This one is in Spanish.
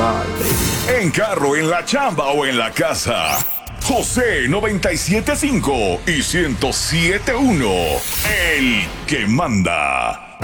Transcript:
Ay, baby. En carro, en la chamba o en la casa. José 97.5 y 107.1. El que manda.